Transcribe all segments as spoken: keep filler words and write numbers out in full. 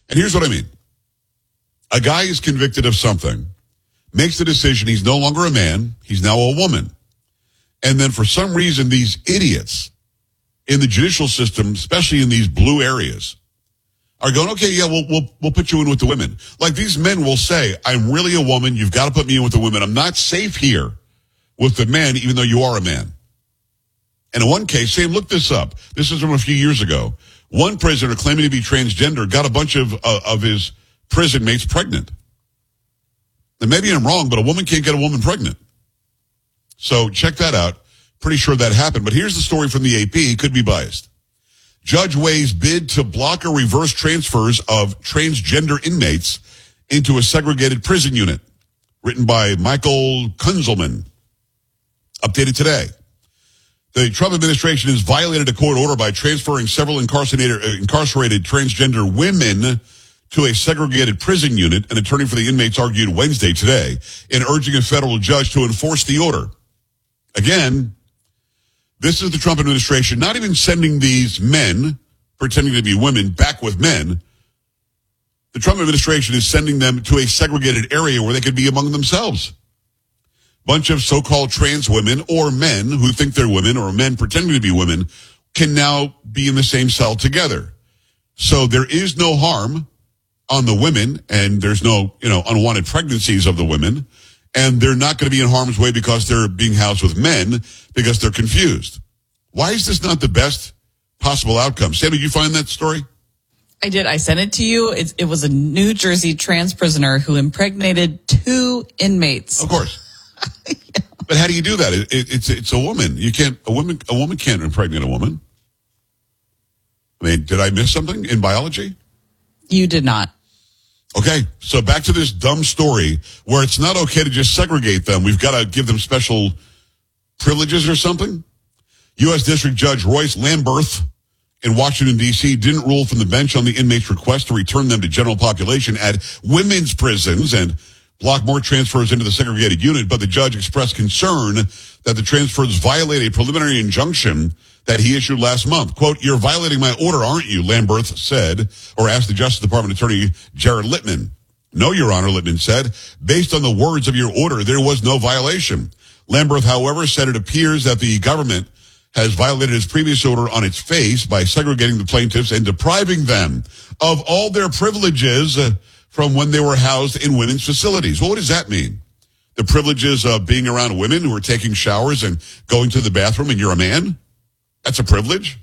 And here's what I mean. A guy is convicted of something, makes the decision he's no longer a man, he's now a woman. And then for some reason, these idiots in the judicial system, especially in these blue areas, are going, okay, yeah, we'll, we'll, we'll put you in with the women. Like these men will say, I'm really a woman. You've got to put me in with the women. I'm not safe here with the men, even though you are a man. And in one case, Sam, look this up. This is from a few years ago. One prisoner claiming to be transgender got a bunch of, uh, of his prison mates pregnant. And maybe I'm wrong, but a woman can't get a woman pregnant. So check that out. Pretty sure that happened. But here's the story from the A P. He could be biased. Judge weighs bid to block or reverse transfers of transgender inmates into a segregated prison unit. Written by Michael Kunzelman. Updated today. The Trump administration has violated a court order by transferring several incarcerated, incarcerated transgender women to a segregated prison unit. An attorney for the inmates argued Wednesday today in urging a federal judge to enforce the order. Again, this is the Trump administration not even sending these men, pretending to be women, back with men. The Trump administration is sending them to a segregated area where they could be among themselves. Bunch of so-called trans women or men who think they're women or men pretending to be women can now be in the same cell together. So there is no harm on the women, and there's no, you know, unwanted pregnancies of the women, and they're not going to be in harm's way because they're being housed with men because they're confused. Why is this not the best possible outcome? Sam, did you find that story? I did. I sent it to you. It, it was a New Jersey trans prisoner who impregnated two inmates. Of course. Yeah. But how do you do that? It, it, it's it's a woman. You can't a woman a woman can't impregnate a woman. I mean, did I miss something in biology? You did not. Okay, so back to this dumb story where it's not okay to just segregate them. We've got to give them special privileges or something. U S District Judge Royce Lamberth in Washington, D C didn't rule from the bench on the inmates' request to return them to general population at women's prisons and block more transfers into the segregated unit, but the judge expressed concern that the transfers violate a preliminary injunction that he issued last month. Quote, "You're violating my order, aren't you?" Lamberth said, or asked the Justice Department Attorney Jared Littman. "No, Your Honor," Littman said. "Based on the words of your order, there was no violation." Lamberth, however, said it appears that the government has violated its previous order on its face by segregating the plaintiffs and depriving them of all their privileges uh, from when they were housed in women's facilities. Well, what does that mean? The privileges of being around women who are taking showers and going to the bathroom and you're a man? That's a privilege?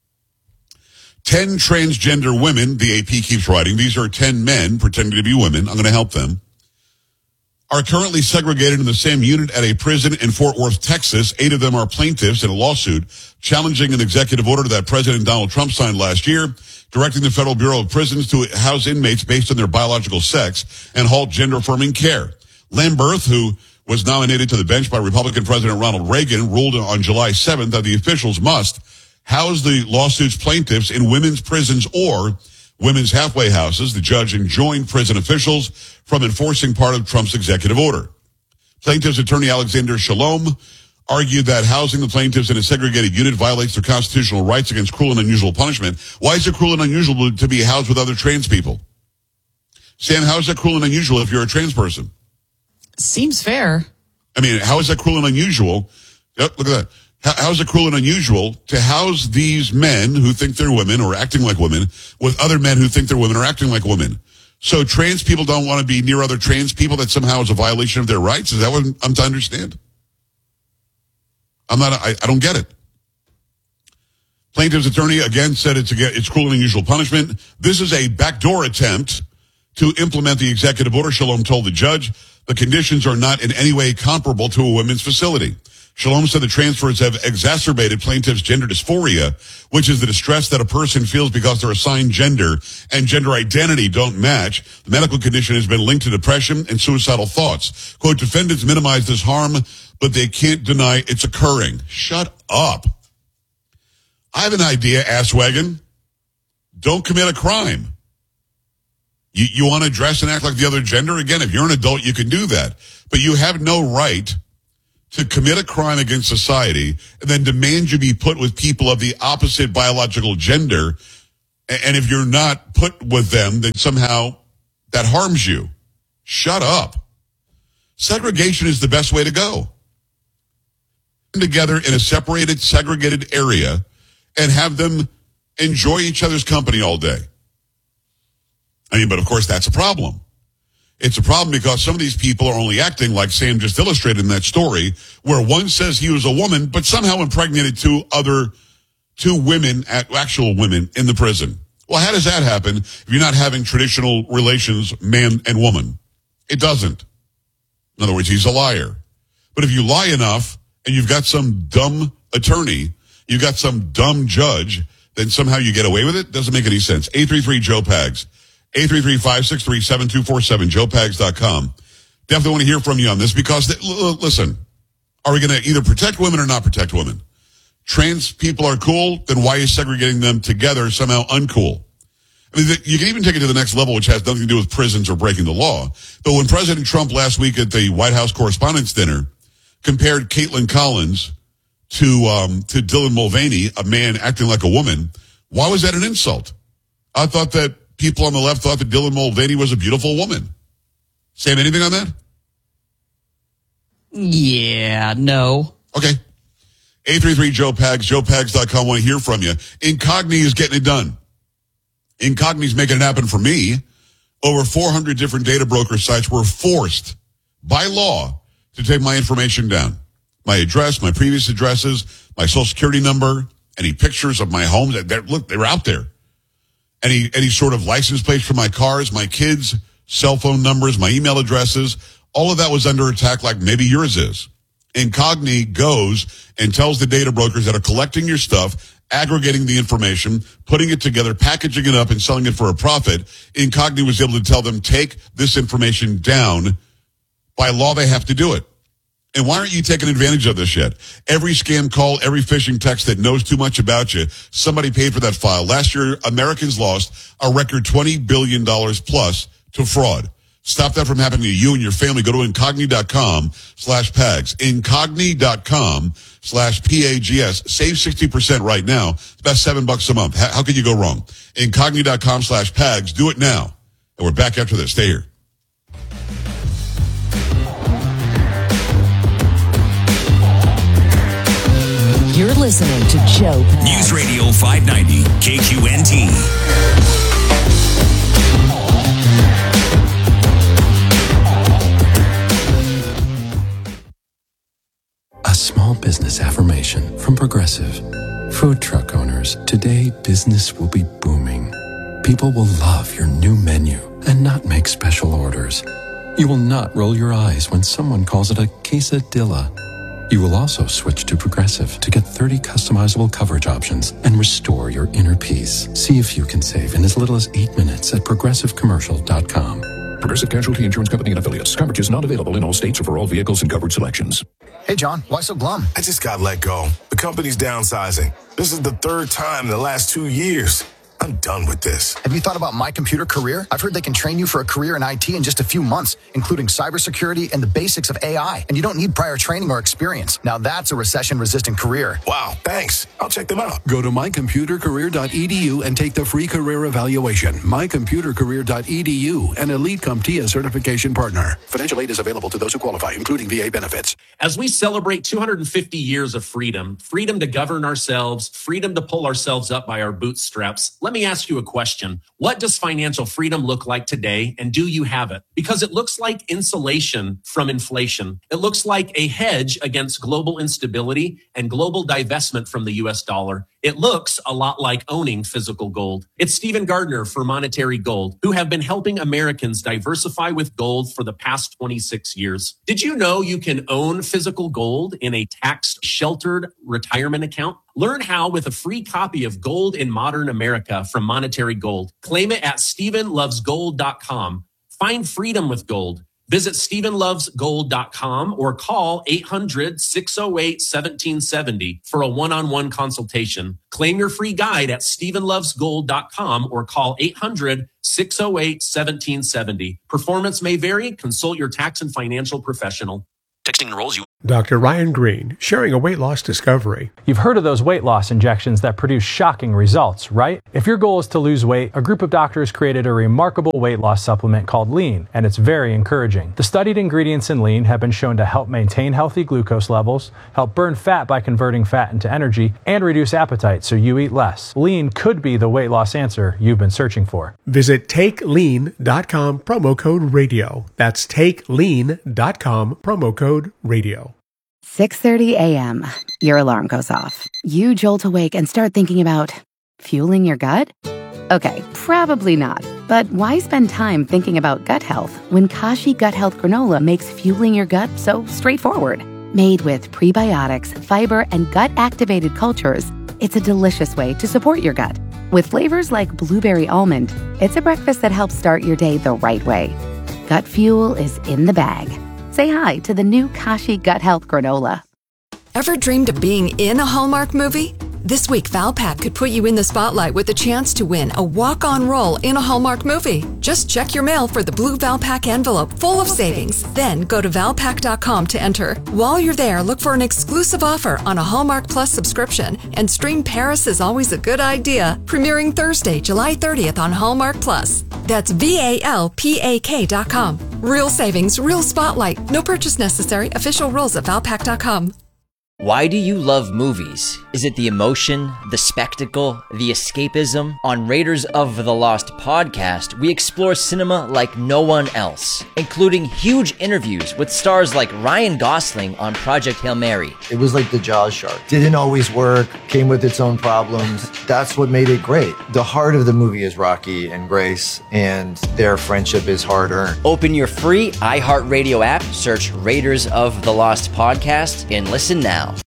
Ten transgender women, the A P keeps writing, these are ten men pretending to be women, I'm going to help them, are currently segregated in the same unit at a prison in Fort Worth, Texas. Eight of them are plaintiffs in a lawsuit challenging an executive order that President Donald Trump signed last year, directing the Federal Bureau of Prisons to house inmates based on their biological sex and halt gender-affirming care. Lamberth, who was nominated to the bench by Republican President Ronald Reagan, ruled on July seventh that the officials must house the lawsuit's plaintiffs in women's prisons or women's halfway houses. The judge enjoined prison officials from enforcing part of Trump's executive order. Plaintiffs' attorney Alexander Shalom argued that housing the plaintiffs in a segregated unit violates their constitutional rights against cruel and unusual punishment. Why is it cruel and unusual to be housed with other trans people? Sam, how is that cruel and unusual if you're a trans person? Seems fair. I mean, how is that cruel and unusual? Yep, look at that. How, how is it cruel and unusual to house these men who think they're women or acting like women with other men who think they're women or acting like women? So trans people don't want to be near other trans people. That somehow is a violation of their rights. Is that what I'm to understand? I'm not, I, I don't get it. Plaintiff's attorney again said it's, again, it's cruel and unusual punishment. This is a backdoor attempt to implement the executive order, Shalom told the judge. The conditions are not in any way comparable to a women's facility. Shalom said the transfers have exacerbated plaintiffs' gender dysphoria, which is the distress that a person feels because their assigned gender and gender identity don't match. The medical condition has been linked to depression and suicidal thoughts. Quote, defendants minimize this harm, but they can't deny it's occurring. Shut up. I have an idea, asswagon. Don't commit a crime. You, you want to dress and act like the other gender? Again, if you're an adult, you can do that. But you have no right to commit a crime against society and then demand you be put with people of the opposite biological gender And if you're not put with them, then somehow that harms you. Shut up. Segregation is the best way to go. Together in a separated, segregated area and have them enjoy each other's company all day. I mean, but of course that's a problem. It's a problem because some of these people are only acting like Sam just illustrated in that story, where one says he was a woman, but somehow impregnated two other, two women, actual women in the prison. Well, how does that happen if you're not having traditional relations, man and woman? It doesn't. In other words, he's a liar. But if you lie enough and you've got some dumb attorney, you've got some dumb judge, then somehow you get away with it? Doesn't make any sense. eight three three Joe Pags. eight three three, five six three, seven two four seven, joe pags dot com. Definitely want to hear from you on this because, listen, are we going to either protect women or not protect women? Trans people are cool, then why is segregating them together somehow uncool? I mean, you can even take it to the next level, which has nothing to do with prisons or breaking the law. But when President Trump last week at the White House Correspondents' Dinner compared Caitlin Collins to um, to Dylan Mulvaney, a man acting like a woman, why was that an insult? I thought that people on the left thought that Dylan Mulvaney was a beautiful woman. Sam, anything on that? Yeah, no. Okay. eight three three Joe Pags, joe pags dot com. Want to hear from you. Incogni is getting it done. Incogni's making it happen for me. Over four hundred different data broker sites were forced by law to take my information down. My address, my previous addresses, my social security number, any pictures of my home. They're, look, they're out there. Any, any sort of license plates for my cars, my kids, cell phone numbers, my email addresses. All of that was under attack like maybe yours is. Incogni goes and tells the data brokers that are collecting your stuff, aggregating the information, putting it together, packaging it up, and selling it for a profit. Incogni was able to tell them, take this information down. By law, they have to do it. And why aren't you taking advantage of this yet? Every scam call, every phishing text that knows too much about you, somebody paid for that file. Last year, Americans lost a record twenty billion dollars plus to fraud. Stop that from happening to you and your family. Go to incogni.com slash pags. Incogni.com slash P-A-G-S. Save sixty percent right now. It's about seven bucks a month. How, how could you go wrong? Incogni.com slash pags. Do it now. And we're back after this. Stay here. You're listening to Joe Pags. News Radio five ninety, K Q N T. A small business affirmation from Progressive. Food truck owners, today business will be booming. People will love your new menu and not make special orders. You will not roll your eyes when someone calls it a quesadilla. You will also switch to Progressive to get thirty customizable coverage options and restore your inner peace. See if you can save in as little as eight minutes at progressive commercial dot com. Progressive Casualty Insurance Company and Affiliates. Coverage is not available in all states or for all vehicles and coverage selections. Hey, John, why so glum? I just got let go. The company's downsizing. This is the third time in the last two years. I'm done with this. Have you thought about My Computer Career? I've heard they can train you for a career in I T in just a few months, including cybersecurity and the basics of A I. And you don't need prior training or experience. Now that's a recession-resistant career. Wow, thanks. I'll check them out. Go to my computer career dot e d u and take the free career evaluation. my computer career dot e d u, an Elite CompTIA certification partner. Financial aid is available to those who qualify, including V A benefits. As we celebrate two hundred fifty years of freedom, freedom to govern ourselves, freedom to pull ourselves up by our bootstraps, let me ask you a question. What does financial freedom look like today, and do you have it? Because it looks like insulation from inflation. It looks like a hedge against global instability and global divestment from the U S dollar. It looks a lot like owning physical gold. It's Stephen Gardner for Monetary Gold, who have been helping Americans diversify with gold for the past twenty-six years. Did you know you can own physical gold in a tax-sheltered retirement account? Learn how with a free copy of Gold in Modern America from Monetary Gold. Claim it at stephen loves gold dot com. Find freedom with gold. Visit stephen loves gold dot com or call eight hundred, six oh eight, one seven seven oh for a one-on-one consultation. Claim your free guide at stephen loves gold dot com or call eight hundred, six oh eight, one seven seven oh. Performance may vary. Consult your tax and financial professional. Texting enrolls you. Doctor Ryan Green, sharing a weight loss discovery. You've heard of those weight loss injections that produce shocking results, right? If your goal is to lose weight, a group of doctors created a remarkable weight loss supplement called Lean, and it's very encouraging. The studied ingredients in Lean have been shown to help maintain healthy glucose levels, help burn fat by converting fat into energy, and reduce appetite so you eat less. Lean could be the weight loss answer you've been searching for. Visit take lean dot com, promo code radio. That's take lean dot com, promo code radio. six thirty a.m. Your alarm goes off. You jolt awake and start thinking about fueling your gut? Okay, probably not. But why spend time thinking about gut health when Kashi Gut Health Granola makes fueling your gut so straightforward? Made with prebiotics, fiber, and gut-activated cultures, it's a delicious way to support your gut. With flavors like blueberry almond, it's a breakfast that helps start your day the right way. Gut fuel is in the bag. Say hi to the new Kashi Gut Health Granola. Ever dreamed of being in a Hallmark movie? This week, Valpak could put you in the spotlight with the chance to win a walk-on role in a Hallmark movie. Just check your mail for the blue Valpak envelope full of savings. Then go to valpak dot com to enter. While you're there, look for an exclusive offer on a Hallmark Plus subscription and stream Paris is Always a Good Idea, premiering Thursday, July thirtieth on Hallmark Plus. That's V A L P A K dot com. Real savings, real spotlight. No purchase necessary. Official rules at valpak dot com. Why do you love movies? Is it the emotion, the spectacle, the escapism? On Raiders of the Lost podcast, we explore cinema like no one else, including huge interviews with stars like Ryan Gosling on Project Hail Mary. It was like the Jaws shark. Didn't always work, came with its own problems. That's what made it great. The heart of the movie is Rocky and Grace, and their friendship is hard-earned. Open your free iHeartRadio app, search Raiders of the Lost podcast, and listen now.